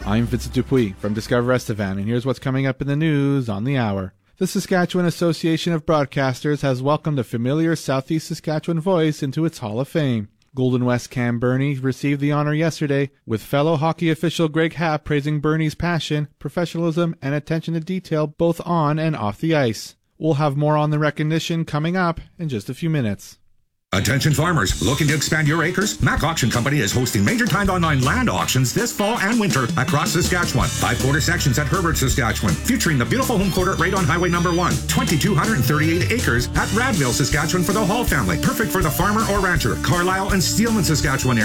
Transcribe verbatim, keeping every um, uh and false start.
I'm Vincent Dupuis from Discover Estevan, and here's what's coming up in the news on the hour. The Saskatchewan Association of Broadcasters has welcomed a familiar Southeast Saskatchewan voice into its Hall of Fame. Golden West Cam Bernie received the honor yesterday, with fellow hockey official Greg Happ praising Bernie's passion, professionalism, and attention to detail both on and off the ice. We'll have more on the recognition coming up in just a few minutes. Attention farmers, looking to expand your acres? Mac Auction Company is hosting major timed online land auctions this fall and winter across Saskatchewan. Five quarter sections at Herbert, Saskatchewan, featuring the beautiful home quarter right on Highway number one. two thousand two hundred thirty-eight acres at Radville, Saskatchewan for the Hall family. Perfect for the farmer or rancher. Carlisle and Steelman, Saskatchewan area.